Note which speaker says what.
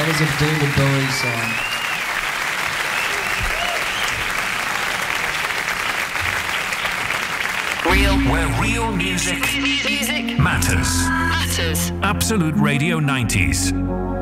Speaker 1: That was a David Bowie song.
Speaker 2: Where real music matters. Absolute Radio 90s.